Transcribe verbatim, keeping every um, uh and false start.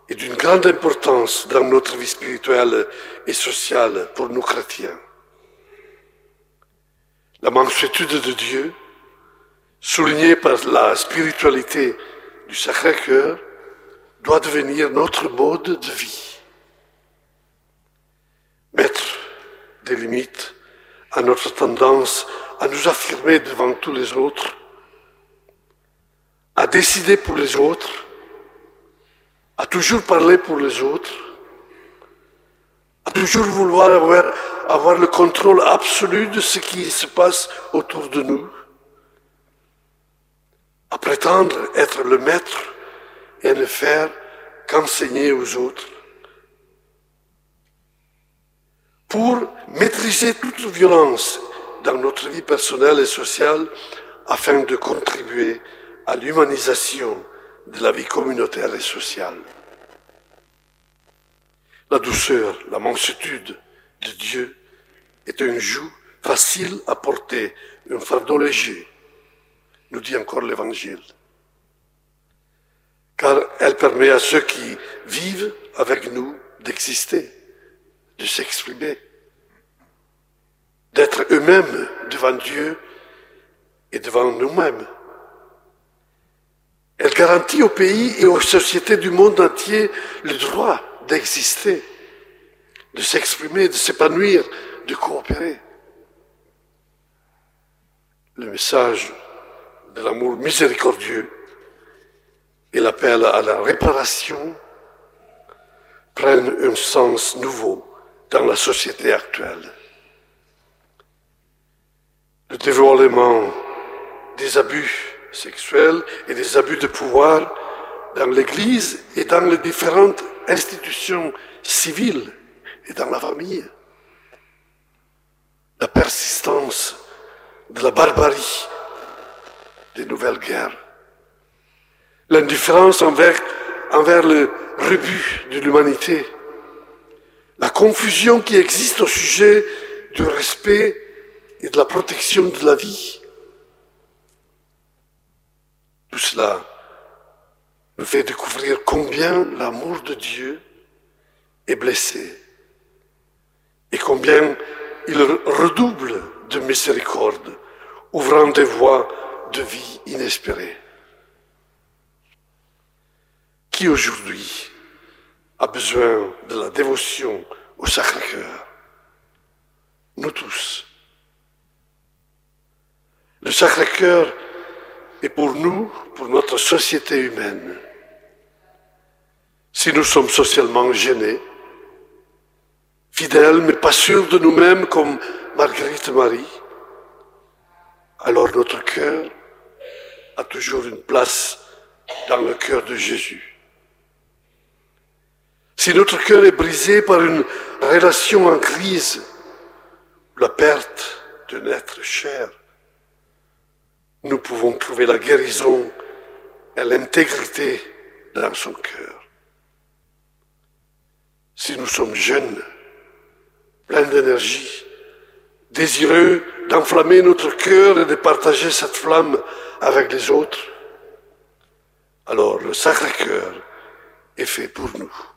est d'une grande importance dans notre vie spirituelle et sociale pour nous chrétiens. La mansuétude de Dieu, soulignée par la spiritualité du Sacré-Cœur, doit devenir notre mode de vie. Mettre des limites à notre tendance à nous affirmer devant tous les autres, à décider pour les autres, à toujours parler pour les autres, à toujours vouloir avoir, avoir le contrôle absolu de ce qui se passe autour de nous, à prétendre être le maître et à ne faire qu'enseigner aux autres. Pour maîtriser toute violence dans notre vie personnelle et sociale afin de contribuer à l'humanisation de la vie communautaire et sociale. La douceur, la mansuétude de Dieu est un joug facile à porter, un fardeau léger, nous dit encore l'Évangile. Car elle permet à ceux qui vivent avec nous d'exister, de s'exprimer, d'être eux-mêmes devant Dieu et devant nous-mêmes. Elle garantit aux pays et aux sociétés du monde entier le droit d'exister, de s'exprimer, de s'épanouir, de coopérer. Le message de l'amour miséricordieux et l'appel à la réparation prennent un sens nouveau dans la société actuelle. Le dévoilement des abus sexuels et des abus de pouvoir dans l'Église et dans les différentes institutions civiles et dans la famille. La persistance de la barbarie des nouvelles guerres. L'indifférence envers, envers le rebut de l'humanité. La confusion qui existe au sujet du respect et de la protection de la vie. Tout cela me fait découvrir combien l'amour de Dieu est blessé et combien il redouble de miséricorde, ouvrant des voies de vie inespérées. Qui aujourd'hui a besoin de la dévotion au Sacré-Cœur? Nous tous. Le Sacré-Cœur est pour nous, pour notre société humaine. Si nous sommes socialement gênés, fidèles mais pas sûrs de nous-mêmes comme Marguerite Marie, alors notre cœur a toujours une place dans le cœur de Jésus. Si notre cœur est brisé par une relation en crise, la perte d'un être cher, nous pouvons trouver la guérison et l'intégrité dans son cœur. Si nous sommes jeunes, pleins d'énergie, désireux d'enflammer notre cœur et de partager cette flamme avec les autres, alors le Sacré-Cœur est fait pour nous.